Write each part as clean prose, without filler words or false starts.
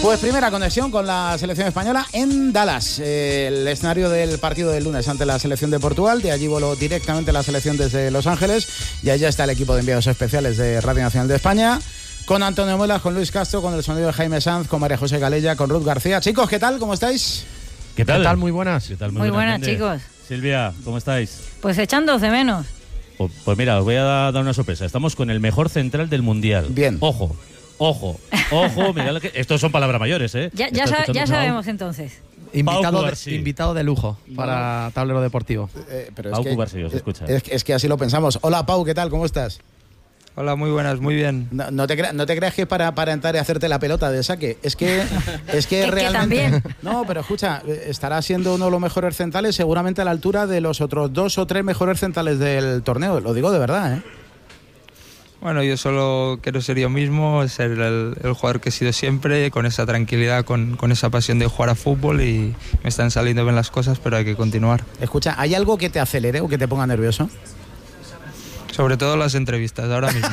Pues primera conexión con la selección española en Dallas, el escenario del partido del lunes ante la selección de Portugal. De allí voló directamente la selección desde Los Ángeles y allá está el equipo de enviados especiales de Radio Nacional de España, con Antonio Muelas, con Luis Castro, con el sonido de Jaime Sanz, con María José Calella, con Ruth García. Chicos, ¿qué tal? ¿Cómo estáis? ¿Qué tal? Muy buenas. ¿Qué tal? Muy buenas, chicos. Silvia, ¿cómo estáis? Pues echándoos de menos. Pues mira, os voy a dar una sorpresa. Estamos con el mejor central del Mundial. Bien. Ojo, mirad que estos son palabras mayores, ¿eh? Ya sabemos entonces. Invitado de lujo para Tablero Deportivo. Pero Pau Cubarsí, os escucha. Es que así lo pensamos. Hola, Pau, ¿qué tal? ¿Cómo estás? Hola, muy buenas, muy bien. No te creas que es para entrar y hacerte la pelota de saque. Es que realmente... Que también. No, pero escucha, estará siendo uno de los mejores centrales, seguramente a la altura de los otros 2 o 3 mejores centrales del torneo. Lo digo de verdad, ¿eh? Bueno, yo solo quiero ser yo mismo, ser el jugador que he sido siempre, con esa tranquilidad, con esa pasión de jugar a fútbol, y me están saliendo bien las cosas, pero hay que continuar. Escucha, ¿hay algo que te acelere o que te ponga nervioso? Sobre todo las entrevistas, ahora mismo.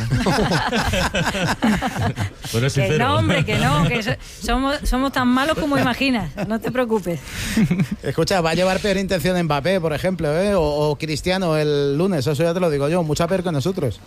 Bueno, Que no, hombre, que no, que somos tan malos como imaginas, no te preocupes. Escucha, va a llevar peor intención Mbappé, por ejemplo, ¿eh? o Cristiano el lunes, eso ya te lo digo yo, mucha peor que nosotros.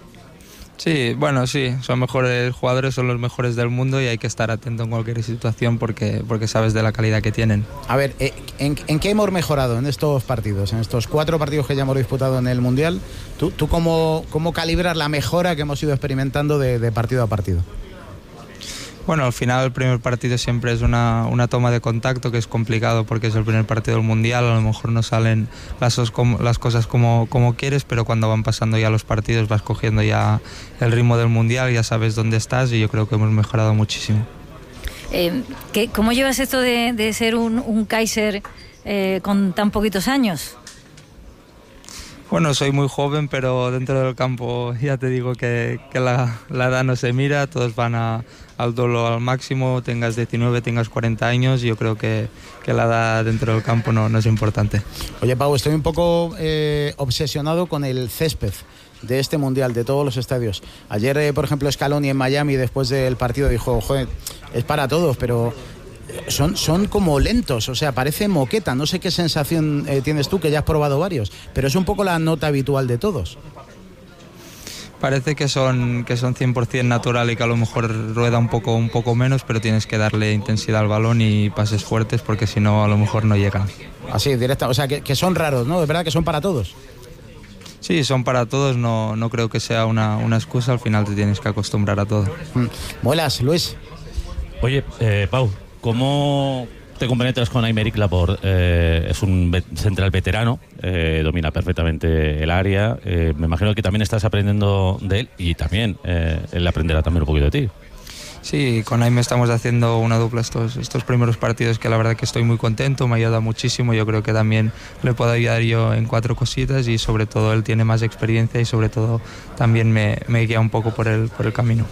Sí, bueno, sí, son mejores jugadores, son los mejores del mundo y hay que estar atento en cualquier situación porque sabes de la calidad que tienen. A ver, ¿en qué hemos mejorado en estos partidos, en estos 4 partidos que ya hemos disputado en el Mundial? ¿Tú cómo calibras la mejora que hemos ido experimentando de partido a partido? Bueno, al final el primer partido siempre es una toma de contacto, que es complicado porque es el primer partido del Mundial, a lo mejor no salen las cosas como quieres, pero cuando van pasando ya los partidos vas cogiendo ya el ritmo del Mundial, ya sabes dónde estás, y yo creo que hemos mejorado muchísimo. ¿Cómo llevas esto de ser un Kaiser con tan poquitos años? Bueno, soy muy joven, pero dentro del campo ya te digo que la edad no se mira, todos van al duelo al máximo, tengas 19, tengas 40 años, yo creo que la edad dentro del campo no es importante. Oye, Pau, estoy un poco obsesionado con el césped de este Mundial, de todos los estadios. Ayer, por ejemplo, Scaloni en Miami, después del partido, dijo, joder, es para todos, pero... Son como lentos, o sea, parece moqueta. No sé qué sensación tienes tú, que ya has probado varios, pero es un poco la nota habitual de todos. Parece que son 100% natural y que a lo mejor rueda un poco menos, pero tienes que darle intensidad al balón y pases fuertes, porque si no a lo mejor no llegan. Así, directa, o sea, que son raros, ¿no? ¿Es verdad que son para todos? Sí, son para todos, no creo que sea una excusa, al final te tienes que acostumbrar a todo. Muelas, Luis. Oye, Pau, ¿cómo te compenetras con Aymeric Laporte? Es un central veterano, domina perfectamente el área. Me imagino que también estás aprendiendo de él y también él aprenderá también un poquito de ti. Sí, con Aime estamos haciendo una dupla estos primeros partidos, que la verdad que estoy muy contento, me ayuda muchísimo. Yo creo que también le puedo ayudar yo en 4 cositas, y sobre todo él tiene más experiencia y sobre todo también me guía un poco por el camino.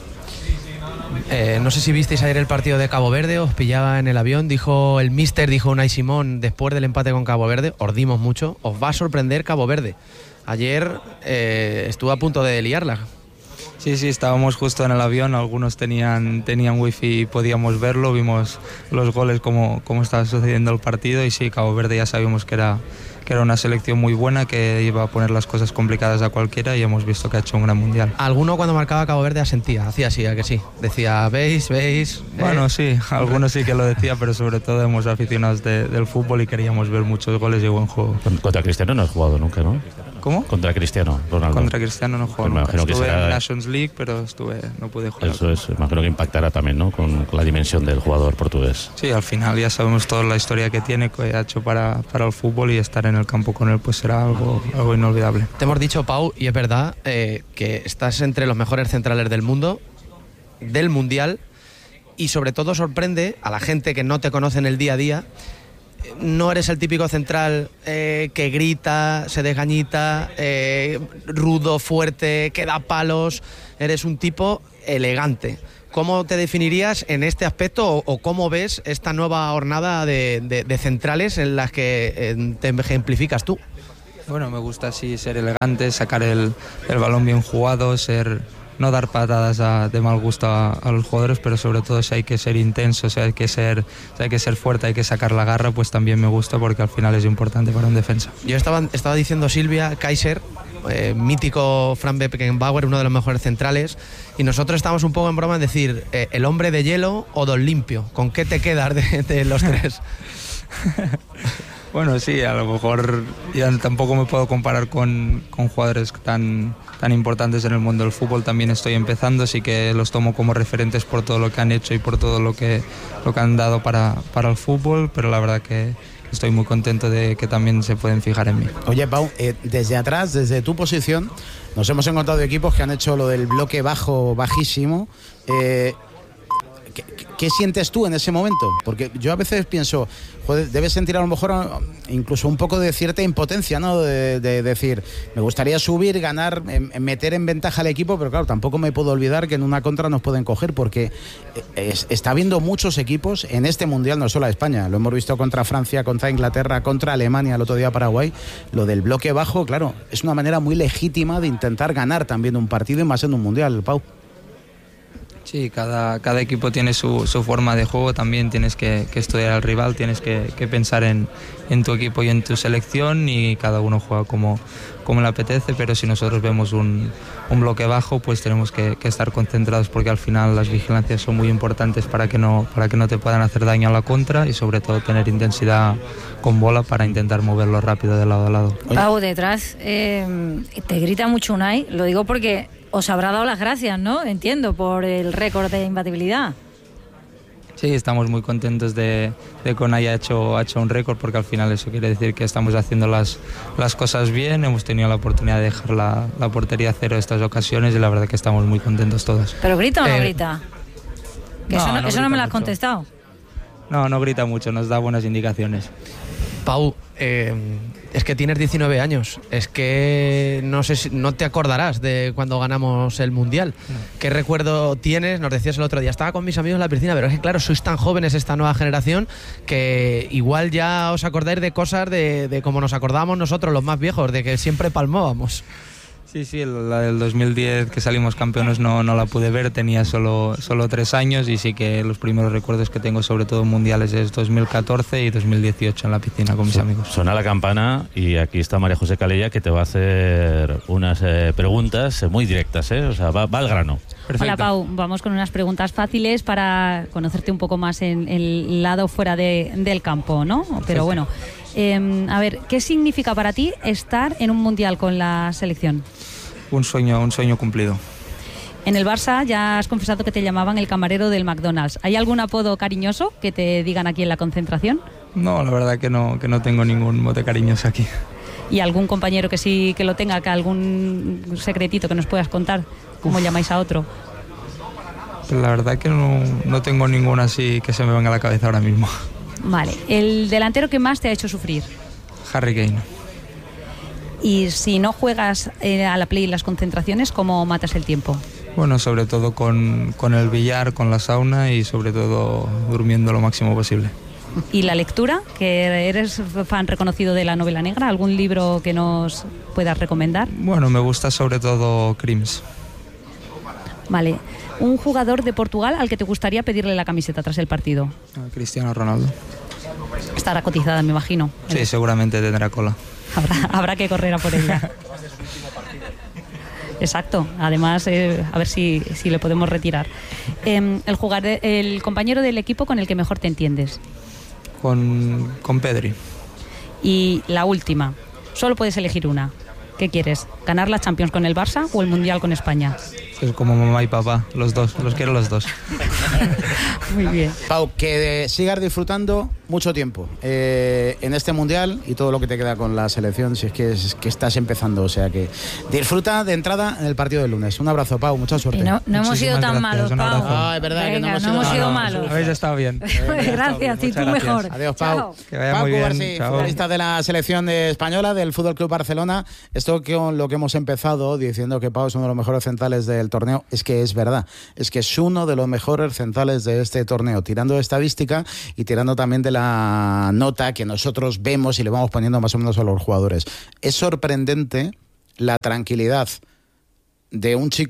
No sé si visteis ayer el partido de Cabo Verde, os pillaba en el avión, dijo el míster, dijo Unai Simón después del empate con Cabo Verde, os dimos mucho, os va a sorprender Cabo Verde. Ayer estuvo a punto de liarla. Sí, estábamos justo en el avión, algunos tenían wifi y podíamos verlo, vimos los goles, cómo estaba sucediendo el partido, y sí, Cabo Verde ya sabíamos que era una selección muy buena, que iba a poner las cosas complicadas a cualquiera, y hemos visto que ha hecho un gran Mundial. Alguno cuando marcaba Cabo Verde asentía, hacía así, ¿a que sí? Decía, ¿veis? Bueno, sí, algunos sí que lo decía, pero sobre todo hemos aficionados del fútbol y queríamos ver muchos goles y buen juego. Contra Cristiano no has jugado nunca, ¿no? ¿Cómo? Contra Cristiano Ronaldo. Contra Cristiano no juego nunca. Estuve en Nations League, pero no pude jugar. Eso es, imagino que impactará también, ¿no? Con la dimensión del jugador portugués. Sí, al final ya sabemos toda la historia que tiene, que ha hecho para el fútbol, y estar en el campo con él pues será algo inolvidable. Te hemos dicho, Pau, y es verdad, que estás entre los mejores centrales del mundo, del Mundial, y sobre todo sorprende a la gente que no te conoce en el día a día. No eres el típico central que grita, se desgañita, rudo, fuerte, que da palos. Eres un tipo elegante. ¿Cómo te definirías en este aspecto, o cómo ves esta nueva jornada de centrales en las que te ejemplificas tú? Bueno, me gusta así ser elegante, sacar el balón bien jugado, ser no dar patadas de mal gusto a los jugadores, pero sobre todo si hay que ser intenso, si hay que ser fuerte, hay que sacar la garra, pues también me gusta porque al final es importante para un defensa. Yo estaba diciendo Silvia, Kaiser, mítico Frank Beckenbauer, uno de los mejores centrales, y nosotros estamos un poco en broma en decir el hombre de hielo o Don Limpio. ¿Con qué te quedas de los tres? Bueno, sí, a lo mejor ya tampoco me puedo comparar con jugadores tan importantes en el mundo del fútbol. También estoy empezando, así que los tomo como referentes por todo lo que han hecho y por todo lo que han dado para el fútbol, pero la verdad que estoy muy contento de que también se pueden fijar en mí. Oye, Pau, desde atrás, desde tu posición, nos hemos encontrado equipos que han hecho lo del bloque bajísimo. ¿Qué sientes tú en ese momento? Porque yo a veces pienso, joder, debes sentir a lo mejor incluso un poco de cierta impotencia, ¿no? De decir, me gustaría subir, ganar, meter en ventaja al equipo, pero claro, tampoco me puedo olvidar que en una contra nos pueden coger, porque está habiendo muchos equipos en este Mundial, no solo a España, lo hemos visto contra Francia, contra Inglaterra, contra Alemania, el otro día Paraguay. Lo del bloque bajo, claro, es una manera muy legítima de intentar ganar también un partido y más en un Mundial, Pau. Sí, cada equipo tiene su forma de juego, también tienes que estudiar al rival, tienes que pensar en tu equipo y en tu selección, y cada uno juega como le apetece, pero si nosotros vemos un bloque bajo, pues tenemos que estar concentrados, porque al final las vigilancias son muy importantes para que no te puedan hacer daño a la contra, y sobre todo tener intensidad con bola para intentar moverlo rápido de lado a lado. Pau, detrás te grita mucho Unai, lo digo porque os habrá dado las gracias, ¿no? Entiendo, por el récord de imbatibilidad. Sí, estamos muy contentos de que Unai haya hecho un récord, porque al final eso quiere decir que estamos haciendo las cosas bien. Hemos tenido la oportunidad de dejar la portería a cero estas ocasiones, y la verdad que estamos muy contentos todos. ¿Pero grita o no grita? Que no, eso no me lo has mucho. contestado. No grita mucho, nos da buenas indicaciones. Pau, es que tienes 19 años, es que no sé si no te acordarás de cuando ganamos el Mundial. ¿Qué recuerdo tienes? Nos decías el otro día, estaba con mis amigos en la piscina, pero es que claro, sois tan jóvenes, esta nueva generación, que igual ya os acordáis de cosas de como nos acordábamos nosotros, los más viejos, de que siempre palmábamos. Sí, la del 2010 que salimos campeones no la pude ver, tenía solo 3 años, y sí que los primeros recuerdos que tengo, sobre todo mundiales, es 2014 y 2018 en la piscina con mis amigos. Suena la campana y aquí está María José Calella, que te va a hacer unas preguntas muy directas, o sea, va al grano. Perfecto. Hola Pau, vamos con unas preguntas fáciles para conocerte un poco más en el lado fuera del campo, ¿no? Pero bueno, a ver, ¿qué significa para ti estar en un Mundial con la selección? Un sueño cumplido. En el Barça ya has confesado que te llamaban el camarero del McDonald's. ¿Hay algún apodo cariñoso que te digan aquí en la concentración? No, la verdad que no tengo ningún mote cariñoso aquí. ¿Y algún compañero que sí que lo tenga, que algún secretito que nos puedas contar? ¿Cómo llamáis a otro? Pues la verdad que no tengo ninguno así que se me venga a la cabeza ahora mismo. Vale, ¿el delantero que más te ha hecho sufrir? Harry Kane. Y si no juegas a la play en las concentraciones, ¿cómo matas el tiempo? Bueno, sobre todo con el billar, con la sauna, y sobre todo durmiendo lo máximo posible. ¿Y la lectura? ¿Que eres fan reconocido de la novela negra? ¿Algún libro que nos puedas recomendar? Bueno, me gusta sobre todo Crims. Vale. ¿Un jugador de Portugal al que te gustaría pedirle la camiseta tras el partido? Cristiano Ronaldo. Estará cotizada, me imagino. Sí, seguramente tendrá cola. Habrá que correr a por ella. Exacto. Además, a ver si le podemos retirar. El compañero del equipo con el que mejor te entiendes. Con Pedri. Y la última. Solo puedes elegir una. ¿Qué quieres? ¿Ganar la Champions con el Barça o el Mundial con España? Es como mamá y papá, los dos, los quiero los dos. Muy bien. Pau, que sigas disfrutando mucho tiempo en este Mundial y todo lo que te queda con la selección, si es que estás empezando, o sea que disfruta de entrada en el partido del lunes. Un abrazo, Pau, mucha suerte. No hemos sido tan malos, Pau. Ah, es verdad. Venga, que no hemos sido malos. Habéis estado bien. Gracias, y tú mejor. Adiós, Pau. Chao. Que vaya Pau muy bien. Cubarsí, Chao. futbolista de la selección española del Fútbol Club Barcelona. Esto con lo que hemos empezado diciendo que Pau es uno de los mejores centrales del torneo, es que es verdad, es que es uno de los mejores centrales de este torneo, tirando de estadística y tirando también de la nota que nosotros vemos y le vamos poniendo más o menos a los jugadores. Es sorprendente la tranquilidad de un chico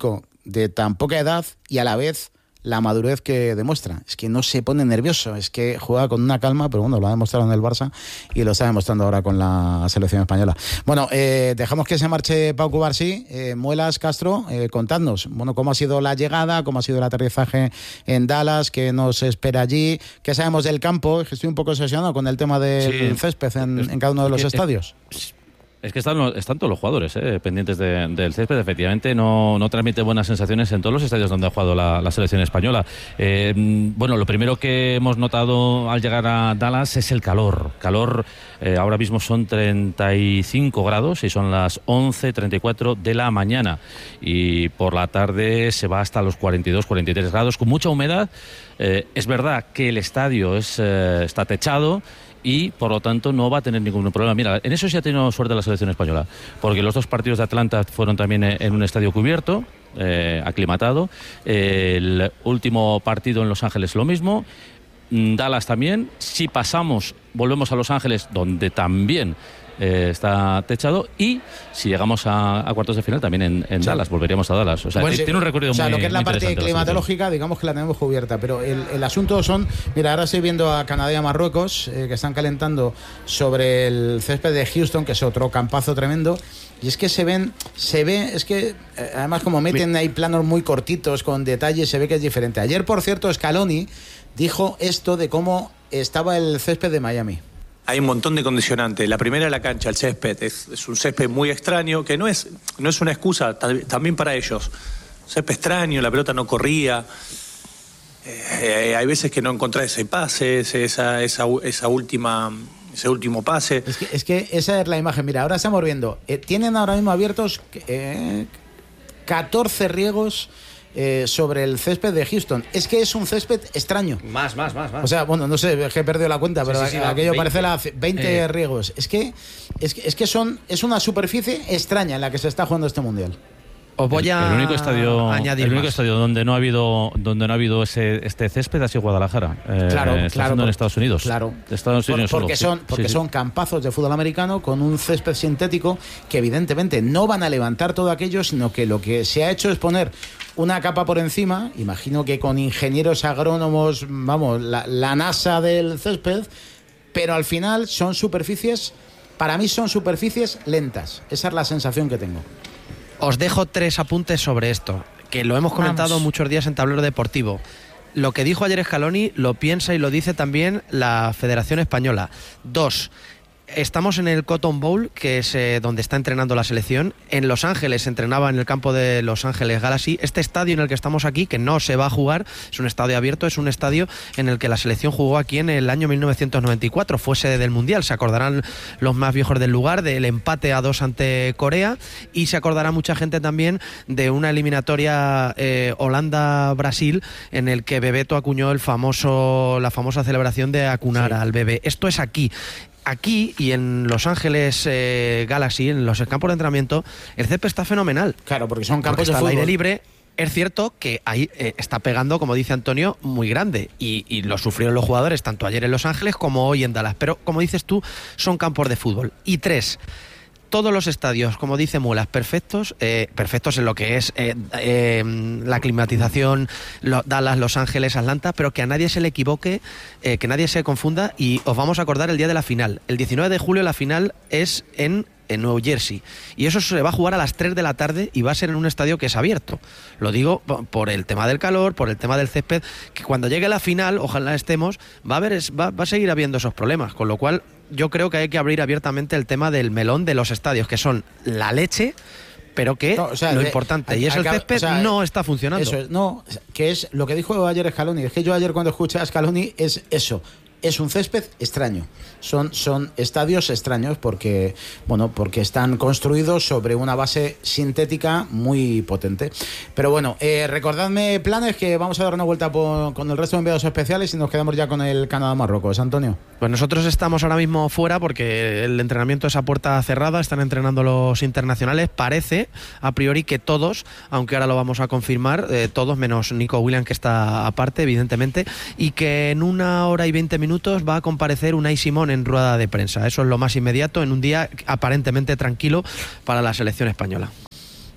de tan poca edad y a la vez la madurez que demuestra. Es que no se pone nervioso, es que juega con una calma, pero bueno, lo ha demostrado en el Barça y lo está demostrando ahora con la selección española. Bueno, dejamos que se marche Pau Cubarsí. Muelas, Castro, contadnos, bueno, cómo ha sido la llegada, cómo ha sido el aterrizaje en Dallas, qué nos espera allí, qué sabemos del campo. Estoy un poco obsesionado con el tema del césped en cada uno de los estadios. Es que están todos los jugadores pendientes del césped. Efectivamente, no transmite buenas sensaciones en todos los estadios donde ha jugado la selección española. Bueno, lo primero que hemos notado al llegar a Dallas es el calor. Ahora mismo son 35 grados y son las 11:34 de la mañana. Y por la tarde se va hasta los 42, 43 grados, con mucha humedad. Es verdad que el estadio está techado y por lo tanto no va a tener ningún problema. Mira, en eso sí ha tenido suerte la selección española, porque los 2 partidos de Atlanta fueron también en un estadio cubierto, aclimatado. El último partido en Los Ángeles lo mismo. Dallas también. Si pasamos, volvemos a Los Ángeles, donde también está techado, y si llegamos a cuartos de final también en Dallas, volveríamos a Dallas. O sea, bueno, tiene un recorrido muy, lo que es la parte climatológica, digamos que la tenemos cubierta, pero el asunto son, mira, ahora estoy viendo a Canadá y a Marruecos, que están calentando sobre el césped de Houston, que es otro campazo tremendo, y es que es que además como meten ahí planos muy cortitos con detalles, se ve que es diferente. Ayer, por cierto, Scaloni dijo esto de cómo estaba el césped de Miami. Hay un montón de condicionantes. La primera, la cancha, el césped. Es un césped muy extraño, que no es una excusa también para ellos. Césped extraño, la pelota no corría. Hay veces que no encontrás ese pase, ese último pase. Es que esa es la imagen. Mira, ahora estamos viendo. Tienen ahora mismo abiertos 14 riegos sobre el césped de Houston. Es que es un césped extraño. Más. O sea, bueno, no sé, es que he perdido la cuenta, pero sí, aquello 20, parece 20 riegos. Es que es una superficie extraña en la que se está jugando este mundial. Os voy a el único estadio donde no ha habido este césped ha sido Guadalajara. Claro, en Estados Unidos. Claro. Estados Unidos porque son campazos de fútbol americano con un césped sintético que evidentemente no van a levantar todo aquello, sino que lo que se ha hecho es poner una capa por encima, imagino que con ingenieros agrónomos, vamos, la NASA del césped, pero al final para mí son superficies lentas. Esa es la sensación que tengo. Os dejo 3 apuntes sobre esto, que lo hemos comentado muchos días en Tablero Deportivo. Lo que dijo ayer Scaloni lo piensa y lo dice también la Federación Española. 2. Estamos en el Cotton Bowl, que es donde está entrenando la selección. En Los Ángeles entrenaba en el campo de Los Ángeles Galaxy. Este estadio en el que estamos aquí, que no se va a jugar, es un estadio abierto, es un estadio en el que la selección jugó aquí en el año 1994. Fue sede del Mundial. Se acordarán los más viejos del lugar del empate a 2 ante Corea, y se acordará mucha gente también de una eliminatoria Holanda-Brasil en el que Bebeto acuñó la famosa celebración de acunar al bebé. Esto es aquí. Aquí y en Los Ángeles Galaxy, en los campos de entrenamiento, el césped está fenomenal. Claro, porque son campos de fútbol. Al aire libre. Es cierto que ahí está pegando, como dice Antonio, muy grande. Y lo sufrieron los jugadores tanto ayer en Los Ángeles como hoy en Dallas. Pero, como dices tú, son campos de fútbol. Y 3. Todos los estadios, como dice Muelas, perfectos en lo que es la climatización, Dallas, Los Ángeles, Atlanta, pero que a nadie se le equivoque, que nadie se confunda, y os vamos a acordar el día de la final. El 19 de julio la final es en Nueva Jersey, y eso se va a jugar a las 3 de la tarde y va a ser en un estadio que es abierto. Lo digo por el tema del calor, por el tema del césped, que cuando llegue la final, ojalá estemos, va a seguir habiendo esos problemas, con lo cual yo creo que hay que abrir abiertamente el tema del melón de los estadios, que son la leche, pero que lo importante, y es el césped, no está funcionando. Eso que es lo que dijo ayer Scaloni. Es que yo ayer cuando escuché a Scaloni es eso. Es un césped extraño. Son estadios extraños porque están construidos sobre una base sintética muy potente. Pero bueno, recordadme planes, que vamos a dar una vuelta con el resto de enviados especiales y nos quedamos ya con el Canadá-Marruecos. Antonio. Pues nosotros estamos ahora mismo fuera porque el entrenamiento es a puerta cerrada, están entrenando los internacionales. Parece, a priori, que todos, aunque ahora lo vamos a confirmar, todos menos Nico Williams, que está aparte, evidentemente, y que en 1 hora y 20 minutos va a comparecer Unai Simón en rueda de prensa. Eso es lo más inmediato en un día aparentemente tranquilo para la selección española.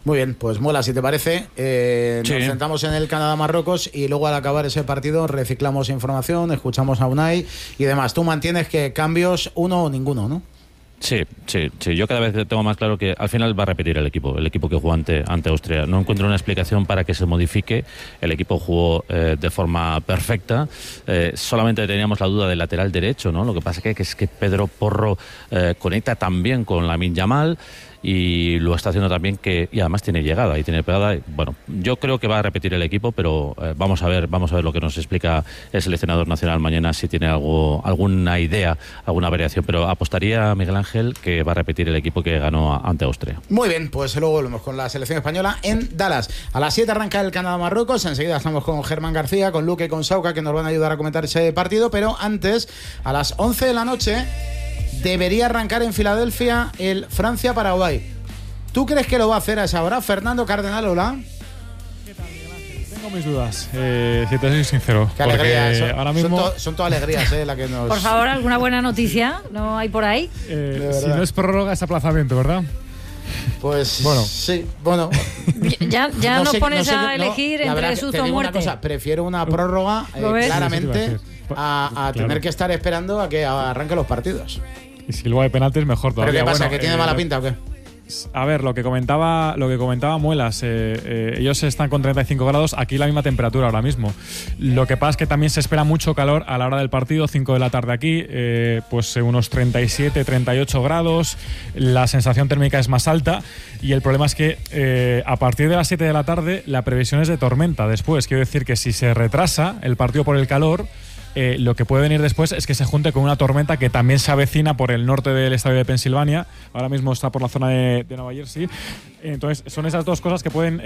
Muy bien, pues mola, si te parece. Sí. Nos sentamos en el Canadá-Marruecos y luego al acabar ese partido reciclamos información, escuchamos a Unai y demás. Tú mantienes que cambios uno o ninguno, ¿no? Sí. Yo cada vez tengo más claro que al final va a repetir el equipo que jugó ante Austria. No encuentro una explicación para que se modifique. El equipo jugó de forma perfecta. Solamente teníamos la duda del lateral derecho, ¿no? Lo que pasa es que Pedro Porro conecta también con Lamine Yamal. Y lo está haciendo también y además tiene llegada y tiene pegada. Bueno, yo creo que va a repetir el equipo, pero vamos a ver lo que nos explica el seleccionador nacional mañana, si tiene alguna idea, alguna variación, pero apostaría, Miguel Ángel, que va a repetir el equipo que ganó ante Austria. Muy bien, pues luego volvemos con la selección española en Dallas. A las 7 arranca el Canadá-Marruecos, enseguida estamos con Germán García, con Luque y con Sauca, que nos van a ayudar a comentar ese partido, pero antes, a las 11 de la noche... debería arrancar en Filadelfia el Francia-Paraguay. ¿Tú crees que lo va a hacer a esa hora? Fernando Cardenal, hola. ¿Qué tal, Miguel Ángel? Tengo mis dudas, si te soy sincero. Qué alegría, ahora mismo son todas alegrías, la que nos... Por favor, ¿alguna buena noticia? ¿No hay por ahí? si no es prórroga, es aplazamiento, ¿verdad? Pues bueno. Sí, bueno. Ya no nos pones a elegir entre susto o muerte. Prefiero una prórroga claramente a tener que estar esperando a que arranquen los partidos. Y si luego hay penaltis, mejor todavía. ¿Pero qué pasa? ¿Que tiene mala pinta o qué? A ver, lo que comentaba Muelas, ellos están con 35 grados, aquí la misma temperatura ahora mismo. Lo que pasa es que también se espera mucho calor a la hora del partido, 5 de la tarde aquí, pues unos 37, 38 grados, la sensación térmica es más alta y el problema es que a partir de las 7 de la tarde la previsión es de tormenta después. Quiero decir que si se retrasa el partido por el calor, lo que puede venir después es que se junte con una tormenta que también se avecina por el norte del estadio de Pensilvania. Ahora mismo está por la zona de Nueva Jersey. Entonces son esas dos cosas que pueden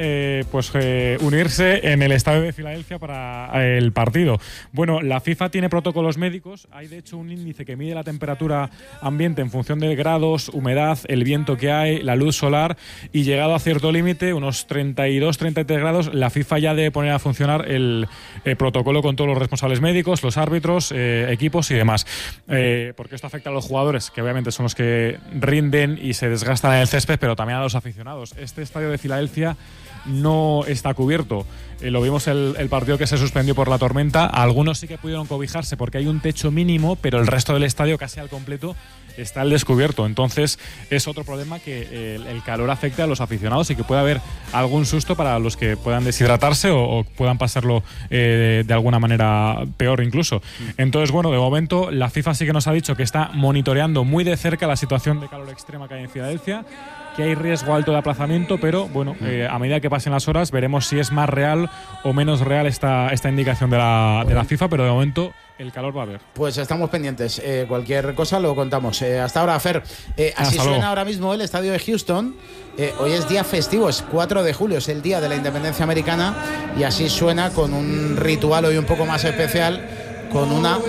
unirse en el estadio de Filadelfia para el partido. Bueno, la FIFA tiene protocolos médicos. Hay de hecho un índice que mide la temperatura ambiente en función de grados, humedad, el viento que hay, la luz solar, y llegado a cierto límite, unos 32-33 grados, la FIFA ya debe poner a funcionar el protocolo con todos los responsables médicos, los árbitros, equipos y demás, porque esto afecta a los jugadores, que obviamente son los que rinden y se desgastan en el césped, pero también a los aficionados. Este estadio de Filadelfia no está cubierto. Lo vimos el partido que se suspendió por la tormenta. Algunos sí que pudieron cobijarse porque hay un techo mínimo, pero el resto del estadio casi al completo está al descubierto. Entonces es otro problema, que el calor afecte a los aficionados y que pueda haber algún susto para los que puedan deshidratarse o puedan pasarlo de alguna manera peor incluso. Entonces, bueno, de momento la FIFA sí que nos ha dicho que está monitoreando muy de cerca la situación de calor extrema que hay en Filadelfia, que hay riesgo alto de aplazamiento, pero bueno, a medida que pasen las horas veremos si es más real o menos real esta indicación de la FIFA, pero de momento el calor va a haber. Pues estamos pendientes. Cualquier cosa lo contamos. Hasta ahora, Fer. Así suena ahora mismo el estadio de Houston. Hoy es día festivo, es 4 de julio, es el día de la independencia americana, y así suena con un ritual hoy un poco más especial, con una